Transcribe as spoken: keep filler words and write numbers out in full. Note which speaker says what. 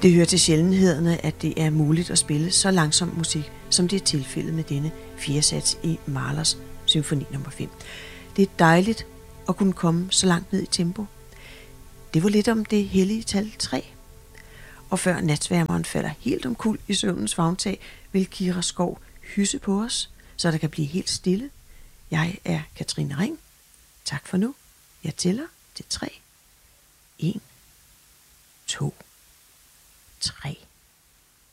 Speaker 1: Det hører til sjældenhederne, at det er muligt at spille så langsom musik, som det er tilfældet med denne fjerde sats i Mahlers symfoni nummer fem. Det er dejligt at kunne komme så langt ned i tempo. Det var lidt om det hellige tal tre. Og før natsværmeren falder helt omkuld i søvnens favntag, vil Kira Skov hysse på os, så der kan blive helt stille. Jeg er Katrine Ring. Tak for nu. Jeg tæller til tre. En, to, tre.